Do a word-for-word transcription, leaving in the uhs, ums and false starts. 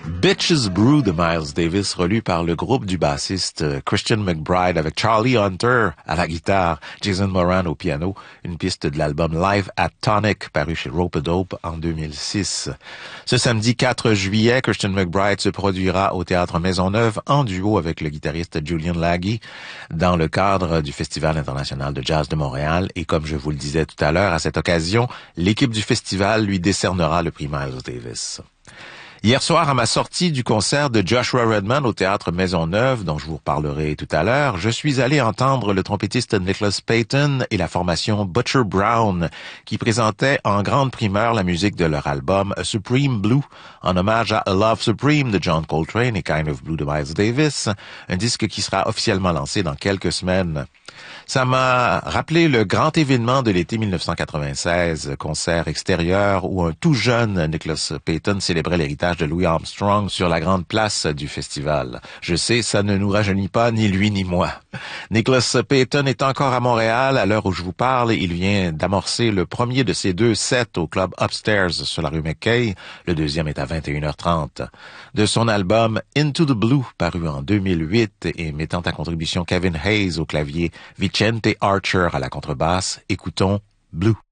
Bitches Brew de Miles Davis, relu par le groupe du bassiste Christian McBride avec Charlie Hunter à la guitare, Jason Moran au piano, une piste de l'album Live at Tonic paru chez Rope-A-Dope en deux mille six. Ce samedi quatre juillet, Christian McBride se produira au Théâtre Maisonneuve en duo avec le guitariste Julian Laghi dans le cadre du Festival international de jazz de Montréal et comme je vous le disais tout à l'heure, à cette occasion, l'équipe du festival lui décernera le prix Miles Davis. Hier soir, à ma sortie du concert de Joshua Redman au Théâtre Maisonneuve, dont je vous reparlerai tout à l'heure, je suis allé entendre le trompettiste Nicholas Payton et la formation Butcher Brown, qui présentaient en grande primeur la musique de leur album A Supreme Blue, en hommage à A Love Supreme de John Coltrane et Kind of Blue de Miles Davis, un disque qui sera officiellement lancé dans quelques semaines. Ça m'a rappelé le grand événement de l'été dix-neuf cent quatre-vingt-seize, concert extérieur où un tout jeune Nicholas Payton célébrait l'héritage de Louis Armstrong sur la grande place du festival. Je sais, ça ne nous rajeunit pas, ni lui ni moi. Nicholas Payton est encore à Montréal à l'heure où je vous parle. Il vient d'amorcer le premier de ses deux sets au club Upstairs sur la rue McKay. Le deuxième est à vingt et une heures trente. De son album Into the Blue, paru en deux mille huit et mettant à contribution Kevin Hayes au clavier, Vicente Archer à la contrebasse, écoutons Blue.